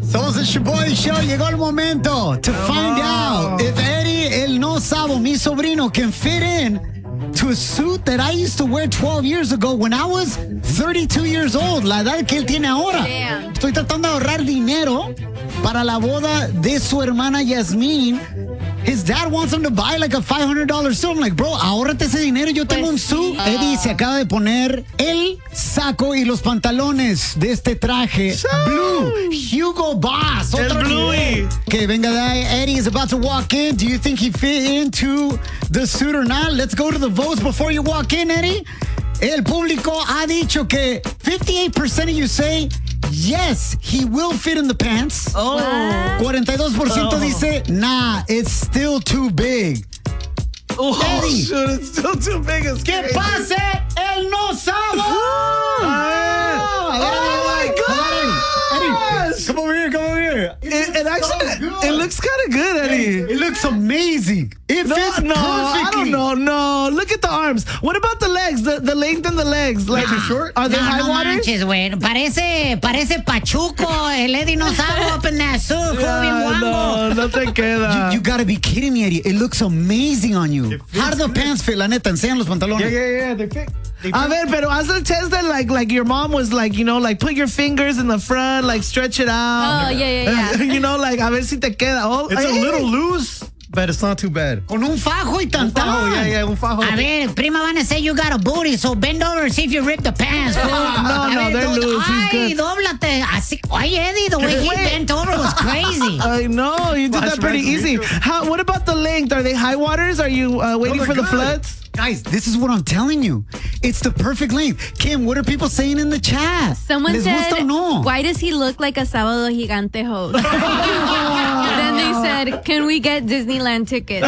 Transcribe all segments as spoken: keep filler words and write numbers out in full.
Somos el Shaboy Show. Llegó el momento to find out if Eddie, el no sabo, mi sobrino, can fit in to a suit that I used to wear twelve years ago when I was thirty-two years old. La edad que él tiene ahora. Damn. Estoy tratando de ahorrar dinero para la boda de su hermana Yasmín. His dad wants him to buy like a five hundred dollars suit. I'm like, bro, ahórrate ese dinero. Yo tengo Pues un suit. sí. Eddie se acaba de poner el saco y los pantalones de este traje blue. Hugo Boss. El Otra Bluey. vez. Okay, venga de ahí. Eddie is about to walk in. Do you think he fit into the suit or not? Let's go to the votes before you walk in, Eddie. El público ha dicho que fifty-eight percent of you say yes, he will fit in the pants. Oh. forty-two percent Oh. dice, nah, it's still too big. Oh, Eddie. shoot, it's still too big. It's ¡Que crazy. pase el no sabo! Oh, my Eddie, gosh. come over here, come over here. It, it actually, so good. it looks kind of good, Eddie. It looks amazing. It No, fits no, I perfectly. don't know. No, look at the arms. What about the legs? The, the length in the legs. Like, Too short? Are they No, high no waters? manches, güey. Parece, parece Pachuco, el Eddie no sabe up in that suit, joven Ah, guango. no, no te queda. You, you gotta be kidding me, Eddie. It looks amazing on you. How do the pants fit? La neta, enseñan los pantalones. yeah, yeah, they fit. A ver, pero haz el test that like like your mom was like, you know, like put your fingers in the front, like stretch it out. Oh, yeah, yeah, yeah. You know, like a ver si te queda. Oh, It's a hey. little loose, but it's not too bad. Con un fajo y Oh, tantán. yeah, yeah, un fajo. A ver, prima van a say you got a booty, so bend over and see if you rip the pants. fool. No, A no, ver, they're do- loose. He's Ay, good. dóblate. Así, oye, Eddie, the way he Wait. bent over was crazy. I know, you did that pretty Flashbacks, easy. me too. How? What about the length? Are they high waters? Are you uh, waiting they're for the good. floods? Guys, this is what I'm telling you. It's the perfect length. Kim, what are people saying in the chat? Someone Les said, gusta o no? why does he look like a Sábado Gigante host? Then they said, can we get Disneyland tickets?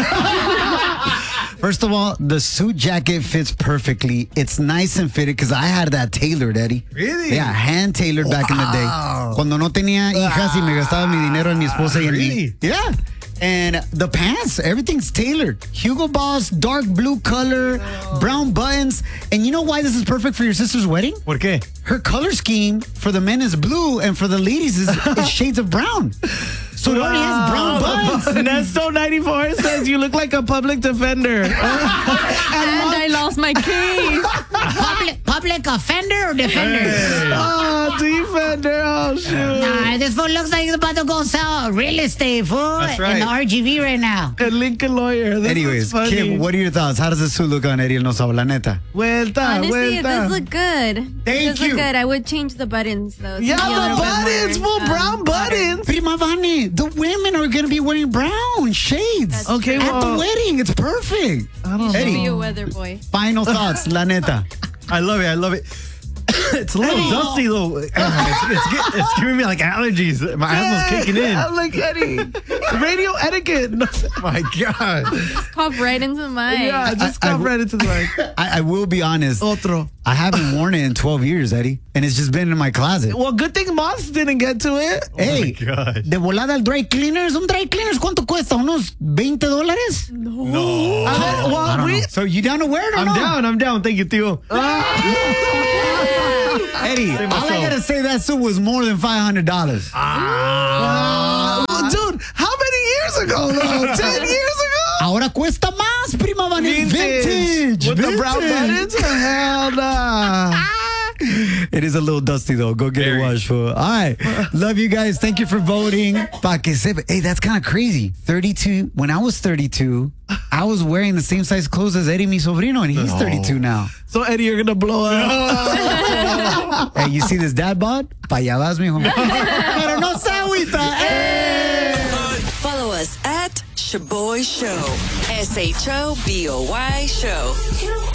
First of all, the suit jacket fits perfectly. It's nice and fitted because I had that tailored, Eddie. Really? Yeah, hand tailored back in the day. Wow. Cuando no tenía hijas y me gastaba mi dinero en mi esposa y en mí. Really? Yeah. And the pants, everything's tailored. Hugo Boss, dark blue color, brown buttons. And you know why this is perfect for your sister's wedding? ¿Por qué? Her color scheme for the men is blue and for the ladies is, is shades of brown. So it already has brown buttons. Nesto ninety-four says you look like a public defender. And I lost my keys. Public, public offender or defender? Oh, defender. Oh, shoot. Nah, this fool looks like he's about to go sell real estate, fool, That's in right. the R G V right now. El Lincoln lawyer. This Anyways, is funny. Kim, what are your thoughts? How does this suit look on Eddie El No Sabo, la neta? Vuelta, Honestly, it vuelta. does look good. Thank it does you. look good. I would change the buttons, though. to Yeah, be a little the bit buttons, more, full um, brown buttons. Prima Vane, the women are going to be wearing brown shades. That's Okay, true. At well, the wedding, it's perfect. I don't Eddie. Be a know. weather boy. Final thoughts, la neta. I love it. I love it. It's a little dusty though. It's, it's, get- it's giving me like allergies. My asthma's kicking in. I'm like, Eddie, radio etiquette. No, My God. Pop right into mine. yeah, just I- I come w- right into the mic. I, I will be honest. Otro. I haven't worn it in twelve years, Eddie, and it's just been in my closet. Well, good thing Moss didn't get to it. Hey, Oh my gosh. de volada al dry cleaners. Un dry cleaners, ¿cuánto cuesta? ¿Unos veinte dólares? No. A ver, I well, don't we, know. So you down to wear it or I'm no? down. I'm down. Thank you, Theo. Eddie, Say all I myself. gotta say that suit was more than five hundred dollars. Uh, dude, how many years ago, though? Ten years ago? Ahora cuesta más, prima Van. It's vintage. With the brown Vintage. buttons? Hell nah. It is a little dusty though. Go get Very. it washed. Fool. All right. Love you guys. Thank you for voting. Pa que sepa. Hey, that's kind of crazy. thirty-two. When I was thirty-two, I was wearing the same size clothes as Eddie, mi sobrino, and he's thirty-two now. So, Eddie, you're going to blow up. Hey, you see this dad bod? Pa allá vas, mijo. Pero no se agüita. Hey! Follow us at Shaboy Show. S H O B O Y Show.